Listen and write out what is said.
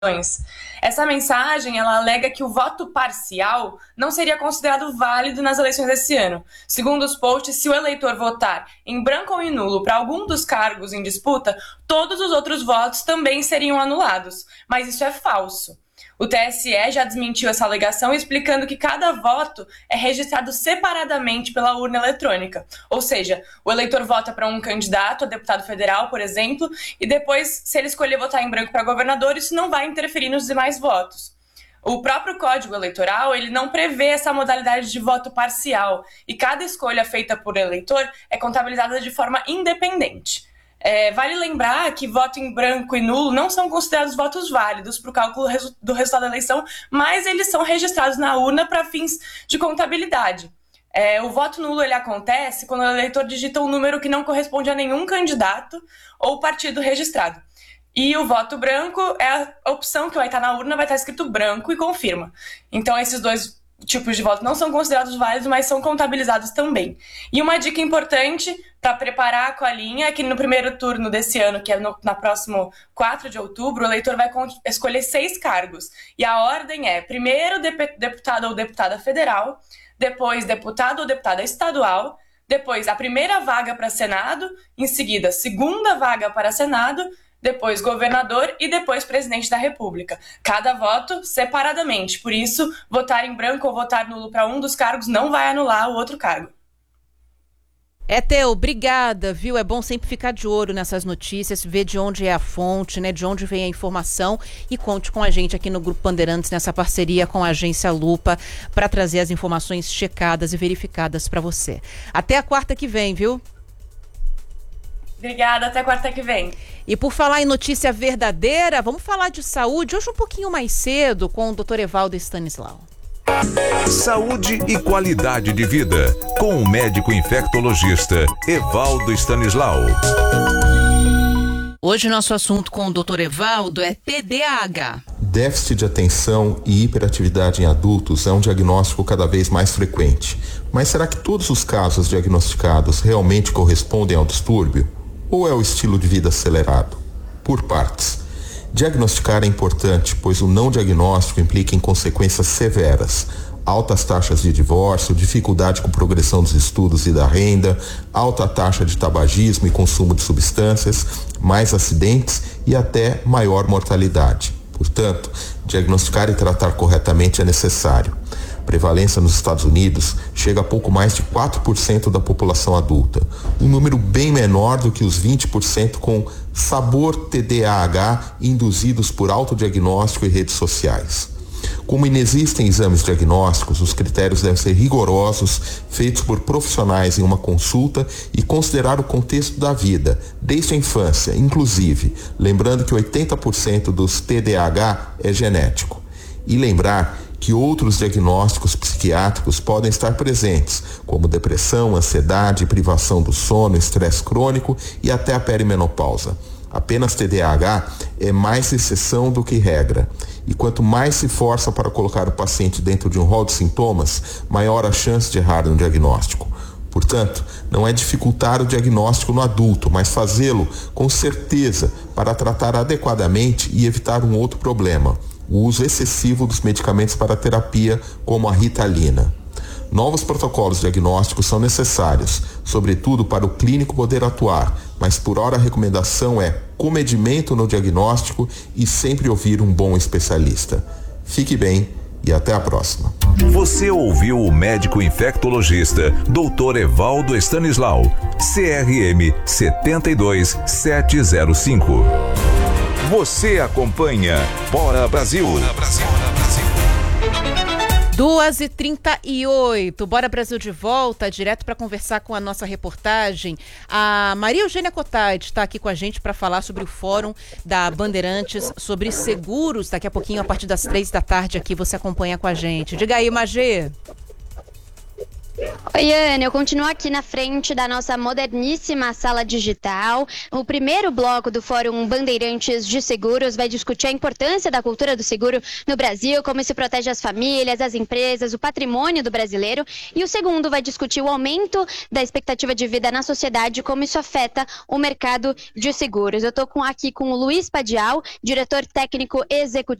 Essa mensagem, ela alega que o voto parcial não seria considerado válido nas eleições desse ano. Segundo os posts, se o eleitor votar em branco ou em nulo para algum dos cargos em disputa, todos os outros votos também seriam anulados. Mas isso é falso. O TSE já desmentiu essa alegação, explicando que cada voto é registrado separadamente pela urna eletrônica. Ou seja, o eleitor vota para um candidato a deputado federal, por exemplo, e depois, se ele escolher votar em branco para governador, isso não vai interferir nos demais votos. O próprio Código Eleitoral, ele não prevê essa modalidade de voto parcial, e cada escolha feita por eleitor é contabilizada de forma independente. Vale lembrar que voto em branco e nulo não são considerados votos válidos para o cálculo do resultado da eleição, mas eles são registrados na urna para fins de contabilidade. O voto nulo ele acontece quando o eleitor digita um número que não corresponde a nenhum candidato ou partido registrado. E o voto branco é a opção que vai estar na urna, vai estar escrito branco e confirma. Então esses dois tipos de voto não são considerados válidos, mas são contabilizados também. E uma dica importante para preparar a colinha é que no primeiro turno desse ano, que é na próximo 4 de outubro, o eleitor vai escolher 6 cargos. E a ordem é, primeiro, deputado ou deputada federal, depois, deputado ou deputada estadual, depois, a primeira vaga para Senado, em seguida, segunda vaga para Senado, depois governador e depois presidente da República. Cada voto separadamente. Por isso, votar em branco ou votar nulo para um dos cargos não vai anular o outro cargo. Theo, obrigada, viu? É bom sempre ficar de olho nessas notícias, ver de onde é a fonte, né? De onde vem a informação, e conte com a gente aqui no Grupo Bandeirantes, nessa parceria com a Agência Lupa, para trazer as informações checadas e verificadas para você. Até a quarta que vem, viu? Obrigada, até quarta que vem. E por falar em notícia verdadeira, vamos falar de saúde hoje um pouquinho mais cedo com o Dr. Evaldo Stanislau. Saúde e qualidade de vida, com o médico infectologista Evaldo Stanislau. Hoje nosso assunto com o Dr. Evaldo é TDAH. Déficit de atenção e hiperatividade em adultos é um diagnóstico cada vez mais frequente. Mas será que todos os casos diagnosticados realmente correspondem ao distúrbio? Ou é o estilo de vida acelerado? Por partes. Diagnosticar é importante, pois o não diagnóstico implica em consequências severas. Altas taxas de divórcio, dificuldade com progressão dos estudos e da renda, alta taxa de tabagismo e consumo de substâncias, mais acidentes e até maior mortalidade. Portanto, diagnosticar e tratar corretamente é necessário. A prevalência nos Estados Unidos chega a pouco mais de 4% da população adulta, um número bem menor do que os 20% com sabor TDAH induzidos por autodiagnóstico e redes sociais. Como inexistem exames diagnósticos, os critérios devem ser rigorosos, feitos por profissionais em uma consulta e considerar o contexto da vida, desde a infância, inclusive, lembrando que 80% dos TDAH é genético. E lembrar que outros diagnósticos psiquiátricos podem estar presentes, como depressão, ansiedade, privação do sono, estresse crônico e até a perimenopausa. Apenas TDAH é mais exceção do que regra. E quanto mais se força para colocar o paciente dentro de um rol de sintomas, maior a chance de errar no diagnóstico. Portanto, não é dificultar o diagnóstico no adulto, mas fazê-lo com certeza para tratar adequadamente e evitar um outro problema: o uso excessivo dos medicamentos para terapia, como a Ritalina. Novos protocolos diagnósticos são necessários, sobretudo para o clínico poder atuar, mas por hora a recomendação é comedimento no diagnóstico e sempre ouvir um bom especialista. Fique bem e até a próxima. Você ouviu o médico infectologista Dr. Evaldo Stanislau, CRM 72705. Você acompanha Bora Brasil. 2h38, Bora Brasil de volta, direto para conversar com a nossa reportagem. A Maria Eugênia Cotade está aqui com a gente para falar sobre o Fórum da Bandeirantes sobre seguros. Daqui a pouquinho, a partir das 3 da tarde, aqui você acompanha com a gente. Diga aí, Magê. Oi, Ana, eu continuo aqui na frente da nossa moderníssima sala digital. O primeiro bloco do Fórum Bandeirantes de Seguros vai discutir a importância da cultura do seguro no Brasil, como isso protege as famílias, as empresas, o patrimônio do brasileiro. E o segundo vai discutir o aumento da expectativa de vida na sociedade, como isso afeta o mercado de seguros. Eu estou aqui com o Luiz Padial, diretor técnico executivo